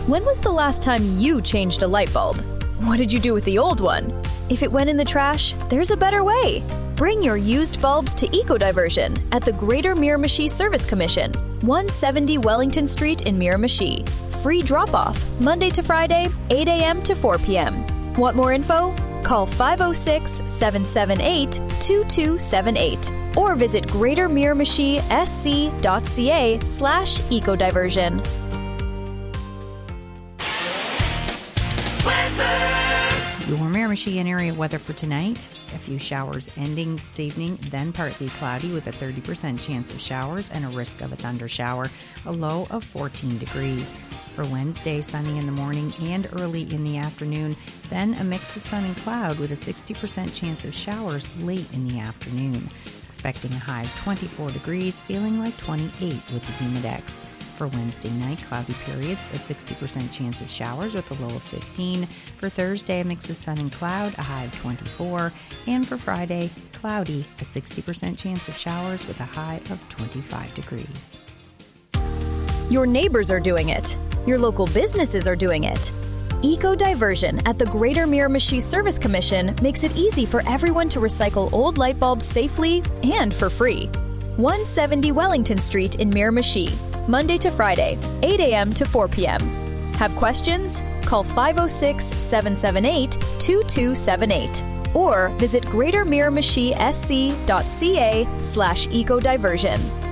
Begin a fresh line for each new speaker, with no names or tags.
When was the last time you changed a light bulb? What did you do with the old one? If it went in the trash, there's a better way. Bring your used bulbs to Eco-Diversion at the Greater Miramichi Service Commission, 170 Wellington Street in Miramichi. Free drop-off, Monday to Friday, 8 a.m. to 4 p.m. Want more info? Call 506-778-2278 or visit greatermiramichi.sc.ca/ecodiversion.
Your Miramichi and area weather for tonight. A few showers ending this evening, then partly cloudy with a 30% chance of showers and a risk of a thunder shower, a low of 14 degrees. For Wednesday, sunny in the morning and early in the afternoon, then a mix of sun and cloud with a 60% chance of showers late in the afternoon. Expecting a high of 24 degrees, feeling like 28 with the humidex. For Wednesday night, cloudy periods, a 60% chance of showers with a low of 15. For Thursday, a mix of sun and cloud, a high of 24. And for Friday, cloudy, a 60% chance of showers with a high of 25 degrees.
Your neighbors are doing it. Your local businesses are doing it. Eco-Diversion at the Greater Miramichi Service Commission makes it easy for everyone to recycle old light bulbs safely and for free. 170 Wellington Street in Miramichi, Monday to Friday, 8 a.m. to 4 p.m. Have questions? Call 506-778-2278 or visit greatermiramichi.sc.ca/ecodiversion.